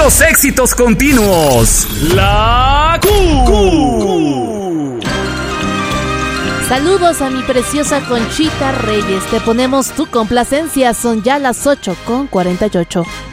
puros éxitos continuos. La Q. Saludos a mi preciosa Conchita Reyes. Te ponemos tu complacencia. Son ya las 8:48.